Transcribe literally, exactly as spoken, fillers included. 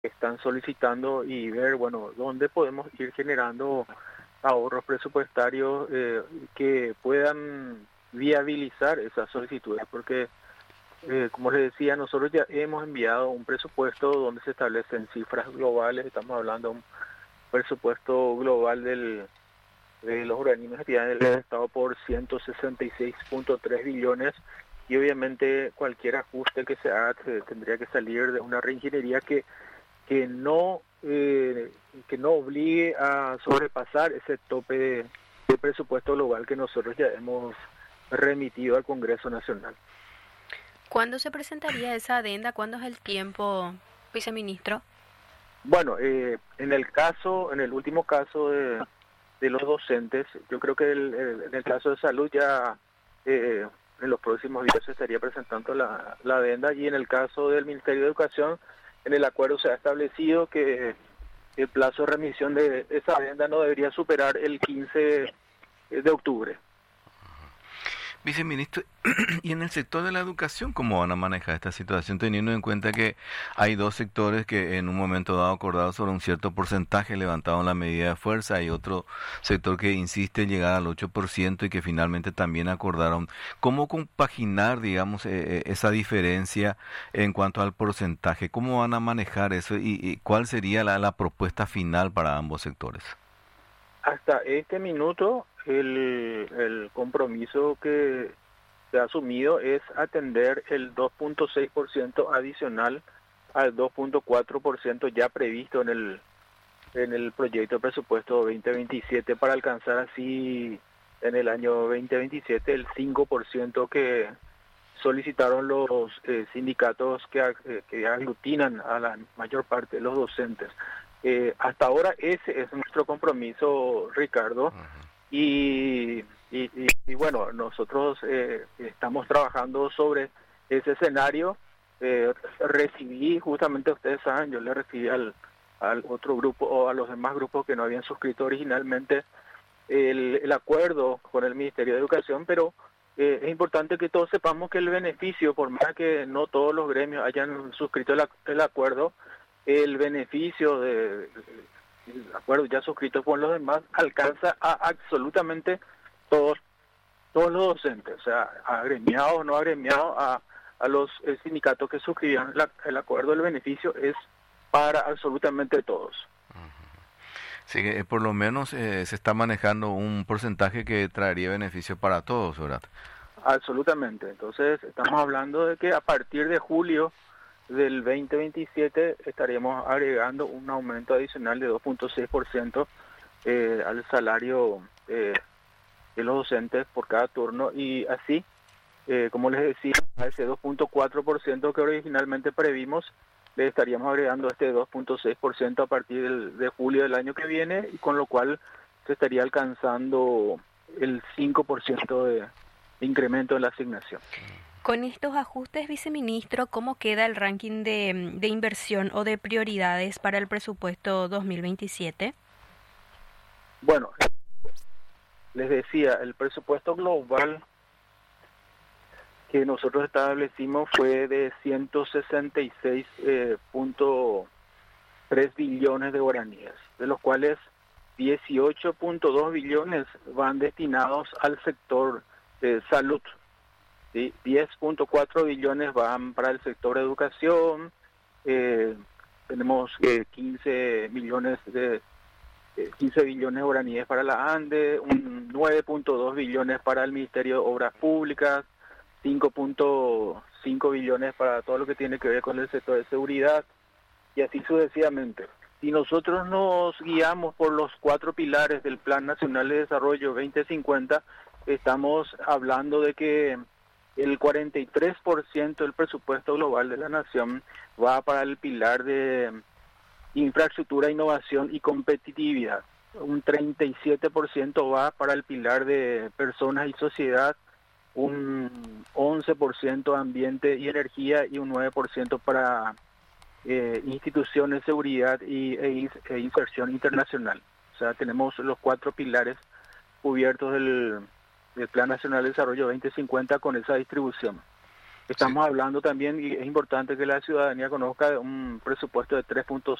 están solicitando y ver, bueno, dónde podemos ir generando ahorros presupuestarios eh, que puedan viabilizar esas solicitudes, porque eh, como les decía, nosotros ya hemos enviado un presupuesto donde se establecen cifras globales, estamos hablando de un presupuesto global del, de los organismos de actividad del Estado por ciento sesenta y seis punto tres billones, y obviamente cualquier ajuste que se haga se tendría que salir de una reingeniería que que no eh, que no obligue a sobrepasar ese tope de, de presupuesto global que nosotros ya hemos remitido al Congreso Nacional. ¿Cuándo se presentaría esa adenda? ¿Cuándo es el tiempo, viceministro? Bueno, eh, en el caso, en el último caso de, de los docentes, yo creo que el, el, en el caso de salud ya eh, en los próximos días se estaría presentando la, la adenda, y en el caso del Ministerio de Educación, en el acuerdo se ha establecido que el plazo de remisión de esa adenda no debería superar el quince de octubre. Viceministro, y en el sector de la educación, ¿cómo van a manejar esta situación, teniendo en cuenta que hay dos sectores que en un momento dado acordaron sobre un cierto porcentaje, levantaron la medida de fuerza, hay otro sector que insiste en llegar al ocho por ciento y que finalmente también acordaron? ¿Cómo compaginar, digamos, eh, esa diferencia en cuanto al porcentaje? ¿Cómo van a manejar eso y, y cuál sería la, la propuesta final para ambos sectores? Hasta este minuto, el, el compromiso que se ha asumido es atender el dos punto seis por ciento adicional al dos punto cuatro por ciento ya previsto en el en el proyecto de presupuesto veinte veintisiete, para alcanzar así en el año veinte veintisiete el cinco por ciento que solicitaron los eh, sindicatos que, eh, que aglutinan a la mayor parte de los docentes. Eh, hasta ahora ese es nuestro compromiso, Ricardo, uh-huh. y, y, y, y bueno, nosotros eh, estamos trabajando sobre ese escenario. Eh, recibí, justamente ustedes saben, yo le recibí al, al otro grupo o a los demás grupos que no habían suscrito originalmente el, el acuerdo con el Ministerio de Educación, pero eh, es importante que todos sepamos que el beneficio, por más que no todos los gremios hayan suscrito el, el acuerdo, el beneficio del de acuerdo ya suscrito con los demás alcanza a absolutamente todos todos los docentes, o sea, agremiados o no agremiados, a, a los sindicatos que suscribieron la, el acuerdo. El beneficio es para absolutamente todos. Sí, que por lo menos eh, se está manejando un porcentaje que traería beneficio para todos, ¿verdad? Absolutamente. Entonces, estamos hablando de que a partir de julio del veinte veintisiete estaremos agregando un aumento adicional de dos punto seis por ciento eh, al salario eh, de los docentes por cada turno, y así, eh, como les decía, a ese dos punto cuatro por ciento que originalmente previmos, le estaríamos agregando este dos punto seis por ciento a partir del, de julio del año que viene, y con lo cual se estaría alcanzando el cinco por ciento de, de incremento en la asignación. Con estos ajustes, viceministro, ¿cómo queda el ranking de, de inversión o de prioridades para el presupuesto dos mil veintisiete? Bueno, les decía, el presupuesto global que nosotros establecimos fue de ciento sesenta y seis punto tres billones de guaraníes, de los cuales dieciocho punto dos billones van destinados al sector de salud. ¿Sí? diez punto cuatro billones van para el sector de educación, eh, tenemos eh, quince millones de eh, quince billones de guaraníes para la ANDE, un nueve punto dos billones para el Ministerio de Obras Públicas, cinco punto cinco billones para todo lo que tiene que ver con el sector de seguridad, y así sucesivamente. Si nosotros nos guiamos por los cuatro pilares del Plan Nacional de Desarrollo veinte cincuenta, estamos hablando de que el cuarenta y tres por ciento del presupuesto global de la nación va para el pilar de infraestructura, innovación y competitividad. Un treinta y siete por ciento va para el pilar de personas y sociedad, un once por ciento ambiente y energía, y un nueve por ciento para eh, instituciones, seguridad y, e, e inserción internacional. O sea, tenemos los cuatro pilares cubiertos del, del Plan Nacional de Desarrollo veinte cincuenta con esa distribución. Estamos sí. hablando también, y es importante que la ciudadanía conozca un presupuesto de tres punto